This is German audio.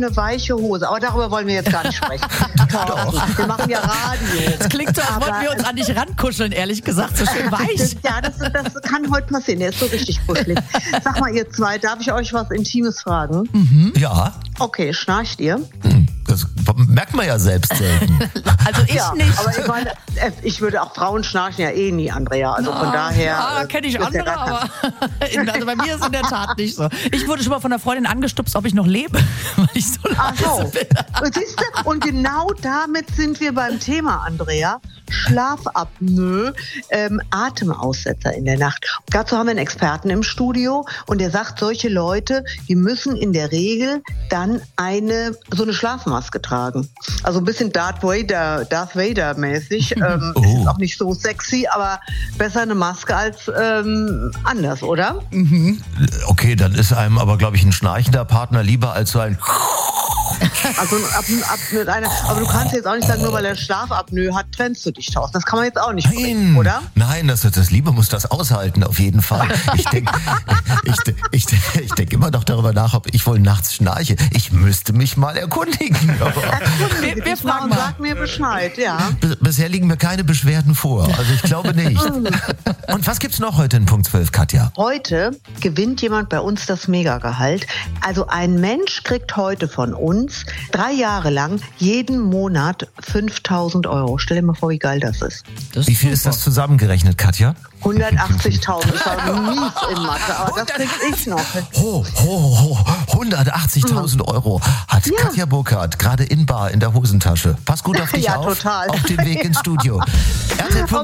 eine weiche Hose. Aber darüber wollen wir jetzt gar nicht sprechen. Doch. Wir machen ja Radio. Das klingt so, als wollten wir uns an dich rankuscheln, ehrlich gesagt. So schön weich. Das kann heute passieren. Der ist so richtig kuschelig. Sag mal, ihr zwei, darf ich euch was Intimes fragen? Ja. Okay, schnarcht ihr? Das merkt man ja selbst selten. Also ich nicht. Aber ich meine, ich würde auch Frauen schnarchen ja eh nie, Andrea. Also von daher. Ja, kenne ich andere, ja aber also bei mir ist es in der Tat nicht so. Ich wurde schon mal von einer Freundin angestupst, ob ich noch lebe, weil ich so leise bin. Siehst du? Und genau damit sind wir beim Thema, Andrea. Schlafapnoe, Atemaussetzer in der Nacht. Dazu haben wir einen Experten im Studio und der sagt, solche Leute, die müssen in der Regel dann so eine Schlafmaske tragen. Also ein bisschen Darth Vader mäßig. Ist auch nicht so sexy, aber besser eine Maske als anders, oder? Okay, dann ist einem aber, glaube ich, ein schnarchender Partner lieber als so ein... Also aber du kannst jetzt auch nicht sagen, nur weil er Schlafapnoe hat, trennst du dich draußen. Das kann man jetzt auch nicht bringen, oder? Nein, das Liebe muss das aushalten, auf jeden Fall. Ich denk immer noch darüber nach, ob ich wohl nachts schnarche. Ich müsste mich mal erkundigen. Wir fragen mal. Sag mir Bescheid, ja. Bisher liegen mir keine Beschwerden vor, also ich glaube nicht. Und was gibt's noch heute in Punkt 12, Katja? Heute gewinnt jemand bei uns das Megagehalt. Also ein Mensch kriegt heute von uns 3 Jahre lang jeden Monat 5.000 Euro. Stell dir mal vor, wie geil das ist. Wie viel ist das zusammengerechnet, Katja? 180.000. Ich war mies in Mathe, aber das krieg ich noch. 180.000 Euro hat Katja Burkhardt gerade in Bar in der Hosentasche. Pass gut auf dich auf. Total. Auf dem Weg ins Studio. RTL.